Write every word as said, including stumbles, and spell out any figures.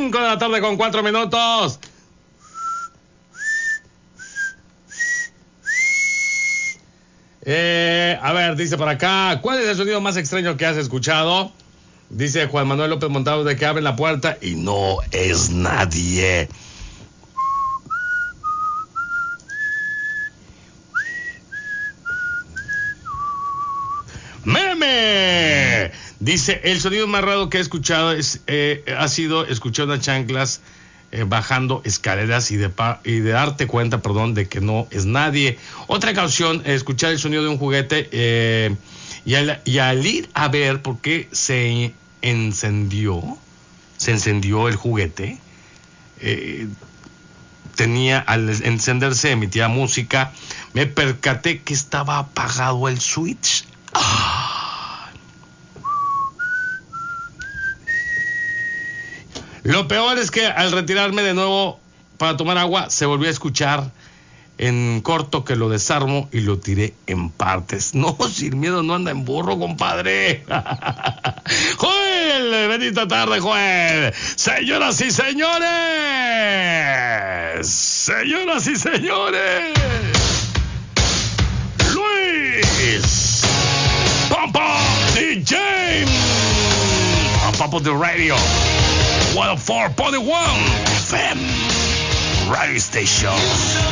cinco de la tarde con cuatro minutos. Eh, a ver, dice por acá, ¿cuál es el sonido más extraño que has escuchado? Dice Juan Manuel López Montalvo de que abren la puerta y no es nadie. ¡Meme! Dice, el sonido más raro que he escuchado es, eh, ha sido escuchar unas chanclas eh, bajando escaleras y de, pa- y de darte cuenta, perdón, de que no es nadie. Otra canción, eh, escuchar el sonido de un juguete eh, y, al, y al ir a ver por qué se encendió, se encendió el juguete, eh, tenía, al encenderse emitía música, me percaté que estaba apagado el switch. ¡Ah! Lo peor es que al retirarme de nuevo para tomar agua, se volvió a escuchar en corto que lo desarmo y lo tiré en partes. No, sin miedo no anda en burro, compadre. Joel, bendita tarde, Joel. Señoras y señores. Señoras y señores. Luis. Pampa D J. On top of the radio. one oh four point one F M. Radio Station.